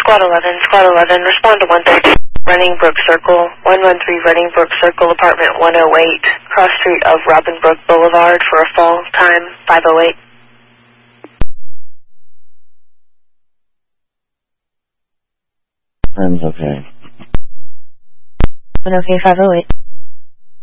Squad 11, respond to 113 Running Brook Circle, 113 Running Brook Circle, apartment 108, cross street of Robin Brook Boulevard for a fall, time 5:08. Time's okay. Okay, 5:08.